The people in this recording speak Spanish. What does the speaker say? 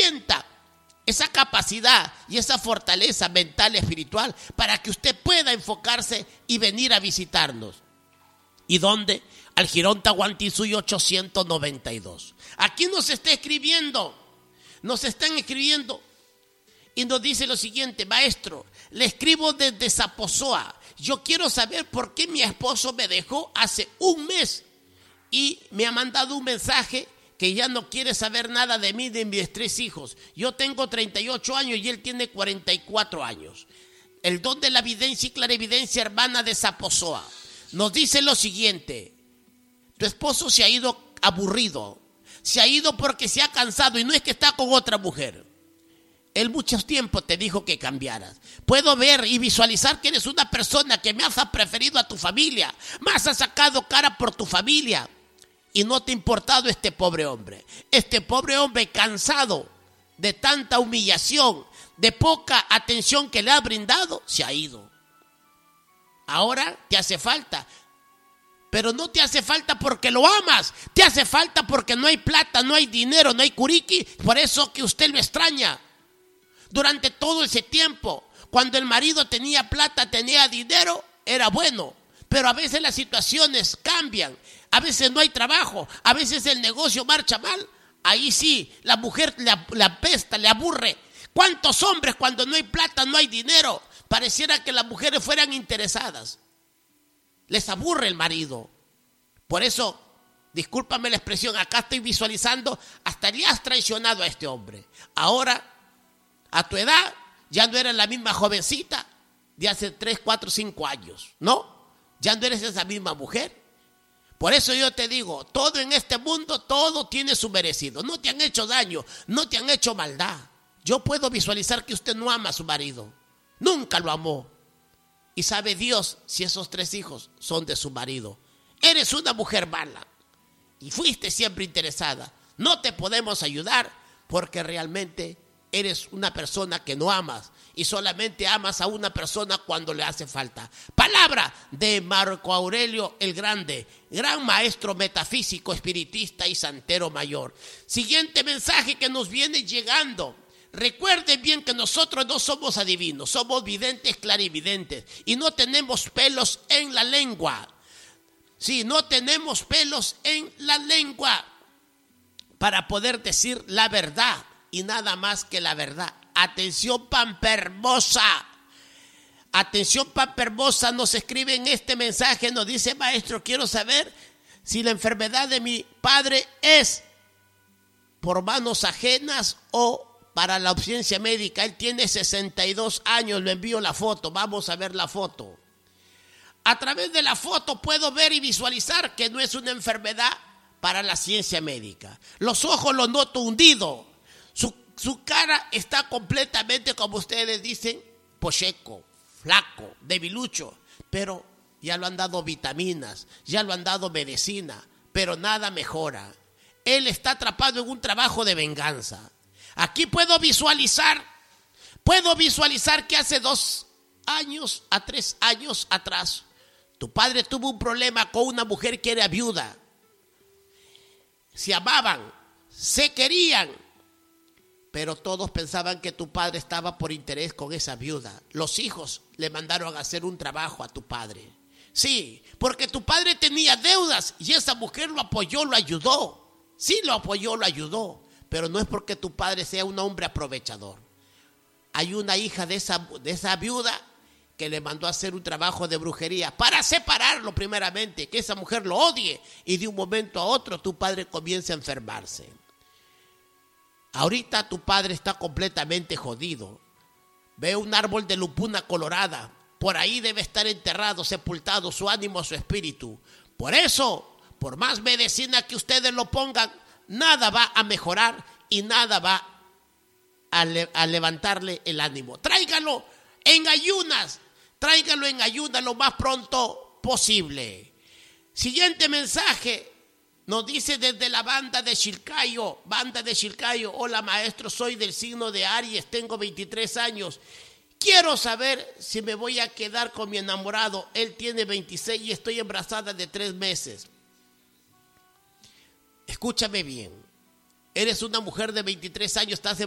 sienta esa capacidad y esa fortaleza mental y espiritual para que usted pueda enfocarse y venir a visitarnos. ¿Y dónde? Al Jirón Tahuantinsuyo 892. Aquí nos están escribiendo y nos dice lo siguiente: maestro, le escribo desde Zaposoa. Yo quiero saber por qué mi esposo me dejó hace un mes y me ha mandado un mensaje que ya no quiere saber nada de mí, de mis 3 hijos. Yo tengo 38 años y él tiene 44 años. El don de la evidencia y clarividencia, hermana de Zaposoa, nos dice lo siguiente: tu esposo se ha ido aburrido, se ha ido porque se ha cansado y no es que está con otra mujer. Él mucho tiempo te dijo que cambiaras. Puedo ver y visualizar que eres una persona que me has preferido a tu familia, más has sacado cara por tu familia y no te ha importado este pobre hombre. Este pobre hombre cansado de tanta humillación, de poca atención que le ha brindado, se ha ido. Ahora te hace falta, pero no te hace falta porque lo amas, te hace falta porque no hay plata, no hay dinero, no hay curiqui, por eso que usted lo extraña. Durante todo ese tiempo, cuando el marido tenía plata, tenía dinero, era bueno, pero a veces las situaciones cambian, a veces no hay trabajo, a veces el negocio marcha mal, ahí sí, la mujer le apesta, le aburre. ¿Cuántos hombres cuando no hay plata, no hay dinero, pareciera que las mujeres fueran interesadas? Les aburre el marido. Por eso, discúlpame la expresión, acá estoy visualizando, hasta le has traicionado a este hombre. Ahora, a tu edad, ya no eres la misma jovencita de hace 3, 4, 5 años, ¿no? Ya no eres esa misma mujer. Por eso yo te digo, todo en este mundo, todo tiene su merecido. No te han hecho daño, no te han hecho maldad. Yo puedo visualizar que usted no ama a su marido, nunca lo amó. Y sabe Dios si esos 3 hijos son de su marido. Eres una mujer mala y fuiste siempre interesada. No te podemos ayudar porque realmente eres una persona que no amas y solamente amas a una persona cuando le hace falta. Palabra de Marco Aurelio el Grande, gran maestro metafísico, espiritista y santero mayor. Siguiente mensaje que nos viene llegando. Recuerden bien que nosotros no somos adivinos, somos videntes, clarividentes y no tenemos pelos en la lengua. Sí, no tenemos pelos en la lengua para poder decir la verdad. Y nada más que la verdad. Atención, Pampa Hermosa. Atención, Pampa Hermosa, nos escribe en este mensaje, nos dice: maestro, quiero saber si la enfermedad de mi padre es por manos ajenas o para la ausencia médica. Él tiene 62 años, le envío la foto, vamos a ver la foto. A través de la foto puedo ver y visualizar que no es una enfermedad para la ciencia médica. Los ojos los noto hundidos. Su cara está completamente, como ustedes dicen, pocheco, flaco, debilucho, pero ya lo han dado vitaminas, ya lo han dado medicina, pero nada mejora. Él está atrapado en un trabajo de venganza. Aquí puedo visualizar que hace 2 años a 3 años atrás, tu padre tuvo un problema con una mujer que era viuda. Se amaban, se querían, pero todos pensaban que tu padre estaba por interés con esa viuda. Los hijos le mandaron a hacer un trabajo a tu padre. Sí, porque tu padre tenía deudas y esa mujer lo apoyó, lo ayudó. Sí, lo apoyó, lo ayudó, pero no es porque tu padre sea un hombre aprovechador. Hay una hija de esa viuda que le mandó a hacer un trabajo de brujería para separarlo primeramente, que esa mujer lo odie y de un momento a otro tu padre comienza a enfermarse. Ahorita tu padre está completamente jodido. Ve un árbol de lupuna colorada. Por ahí debe estar enterrado, sepultado su ánimo, su espíritu. Por eso, por más medicina que ustedes lo pongan, nada va a mejorar y nada va a levantarle el ánimo. Tráigalo en ayunas lo más pronto posible. Siguiente mensaje. Nos dice desde la banda de Chilcayo. Hola maestro, soy del signo de Aries, tengo 23 años. Quiero saber si me voy a quedar con mi enamorado. Él tiene 26 y estoy embarazada de 3 meses. Escúchame bien. Eres una mujer de 23 años, estás